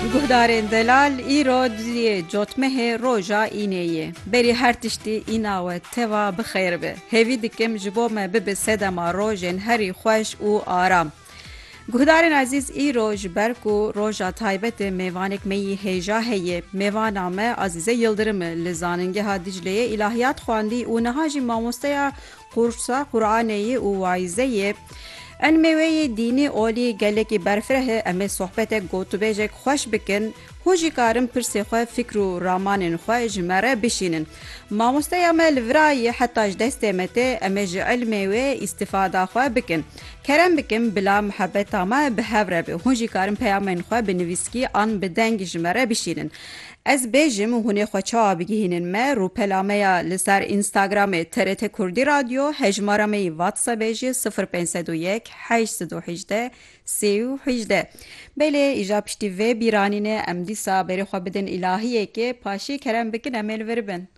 Guhdarên delal îro diziyê cotmehê roja îneyê. Berî her tiştî îna we teva bixêr be. Hêvî dikim ji bo me bibe sedema rojên herî xweş û aram. Guhdarên ezîz îro ji ber ku roja taybetê mêvanek me yî hêja heye. Mêvana me Azîze Yıldırım li zanîngeha Dicleyê îlahiyat xwandî û niha jî mamosteya kursa Qur'anê û waîzeyê. Em mêweyê dînî olî gelekî berfirehê em ê sohbetek gotûbêjek xweş bikin hûn jî karin pirsê xwe fikr û ramanên xwe ji me re bişînin. Mamosteya me li virayê heta ji destê me tê em ê ji ilmê wê îstîfada xwe bikin. Kerem bikin bila mihebeta me bi hev re be. Hûn jî karin peyamên xwe bi nivîskî an bi deng ji me re bişînin. Ez bêjim hûn ê xwe çawa bigihînin me rûpelameya li ser Instagramê TRT Kurdî Radyo, hejmara me yî WhatsAppê jî 0501 818 318. Belê îja piştî vê bîranînê em dîsa berê xwe bidin îlahiyekê paşî kerem bikin em ê li vir bin.